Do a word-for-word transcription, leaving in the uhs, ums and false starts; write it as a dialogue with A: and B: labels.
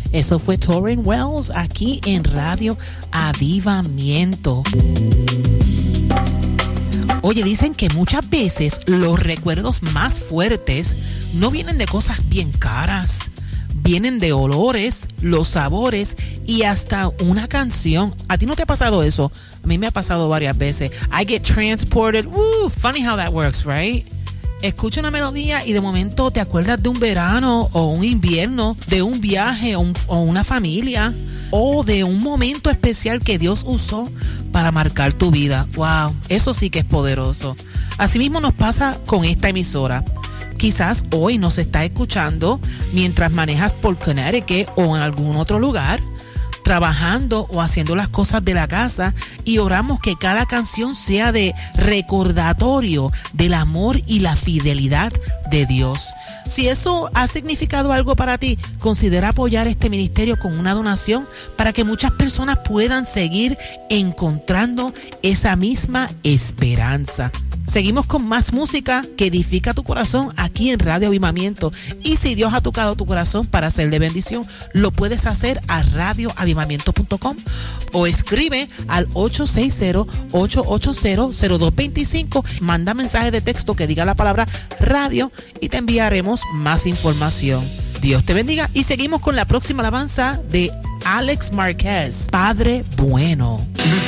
A: Eso fue Tauren Wells aquí en Radio Avivamiento. Oye, dicen que muchas veces los recuerdos más fuertes no vienen de cosas bien caras. Vienen de olores, los sabores y hasta una canción. ¿A ti no te ha pasado eso? A mí me ha pasado varias veces. I get transported. Woo, funny how that works, right? Escucha una melodía y de momento te acuerdas de un verano o un invierno, de un viaje o, un, o una familia, o de un momento especial que Dios usó para marcar tu vida. Wow, eso sí que es poderoso. Asimismo nos pasa con esta emisora. Quizás hoy nos está escuchando mientras manejas por Connecticut o en algún otro lugar, trabajando o haciendo las cosas de la casa, y oramos que cada canción sea de recordatorio del amor y la fidelidad de Dios. Si eso ha significado algo para ti, considera apoyar este ministerio con una donación para que muchas personas puedan seguir encontrando esa misma esperanza. Seguimos con más música que edifica tu corazón aquí en Radio Avivamiento. Y si Dios ha tocado tu corazón para hacer de bendición, lo puedes hacer a radio avivamiento punto com o escribe al ocho seis cero, ocho ocho cero, cero dos dos cinco. Manda mensaje de texto que diga la palabra radio y te enviaremos más información. Dios te bendiga y seguimos con la próxima alabanza de Alex Márquez, Padre Bueno.